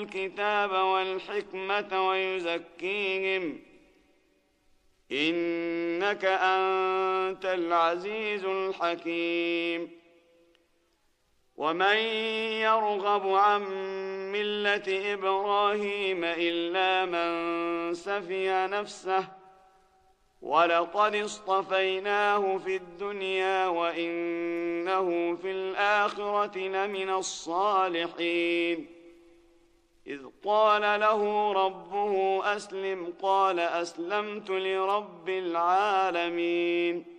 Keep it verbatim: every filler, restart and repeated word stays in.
الكتاب والحكمة ويزكيهم إنك أنت العزيز الحكيم. ومن يرغب عن ملة إبراهيم إلا من سفي نفسه ولقد اصطفيناه في الدنيا وإنه في الآخرة لمن الصالحين. إذ قال له ربه أسلم قال أسلمت لرب العالمين.